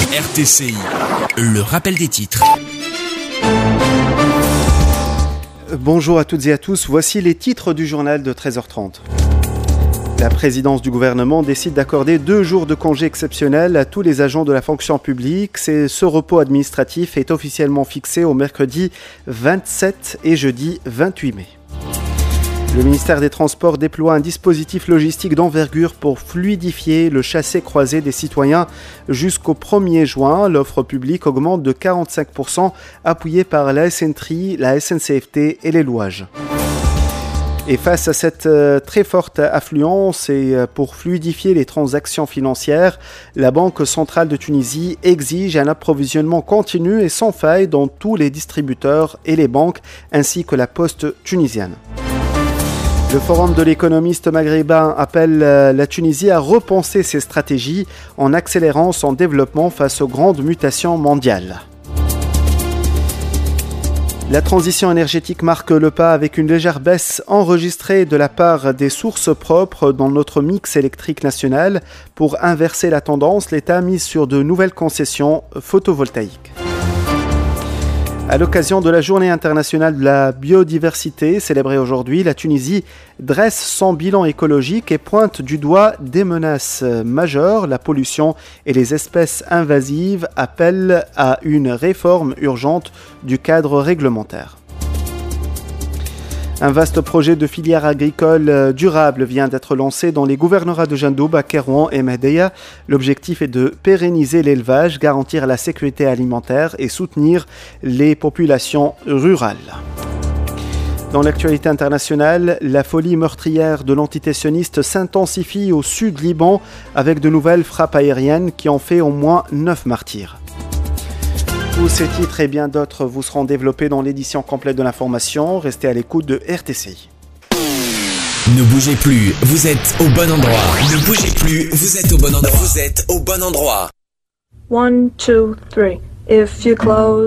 RTCI, le rappel des titres. Bonjour à toutes et à tous, voici les titres du journal de 13h30. La présidence du gouvernement décide d'accorder 2 jours de congé exceptionnel à tous les agents de la fonction publique. Ce repos administratif est officiellement fixé au mercredi 27 et jeudi 28 mai. Le ministère des Transports déploie un dispositif logistique d'envergure pour fluidifier le chassé-croisé des citoyens jusqu'au 1er juin. L'offre publique augmente de 45%, appuyée par la SNTRI, la SNCFT et les louages. Et face à cette très forte affluence et pour fluidifier les transactions financières, la Banque centrale de Tunisie exige un approvisionnement continu et sans faille dans tous les distributeurs et les banques, ainsi que la poste tunisienne. Le Forum de l'économiste maghrébin appelle la Tunisie à repenser ses stratégies en accélérant son développement face aux grandes mutations mondiales. La transition énergétique marque le pas avec une légère baisse enregistrée de la part des sources propres dans notre mix électrique national. Pour inverser la tendance, l'État mise sur de nouvelles concessions photovoltaïques. À l'occasion de la Journée internationale de la biodiversité célébrée aujourd'hui, la Tunisie dresse son bilan écologique et pointe du doigt des menaces majeures. La pollution et les espèces invasives appellent à une réforme urgente du cadre réglementaire. Un vaste projet de filière agricole durable vient d'être lancé dans les gouvernorats de Jandoub, Kérouan et Mehdeya. L'objectif est de pérenniser l'élevage, garantir la sécurité alimentaire et soutenir les populations rurales. Dans l'actualité internationale, la folie meurtrière de l'entité sioniste s'intensifie au sud Liban avec de nouvelles frappes aériennes qui ont fait au moins 9 martyrs. Tous ces titres et bien d'autres vous seront développés dans l'édition complète de l'information. Restez à l'écoute de RTCI. Ne bougez plus, vous êtes au bon endroit. Ne bougez plus, vous êtes au bon endroit. Vous êtes au bon endroit. 1, 2, 3. If you close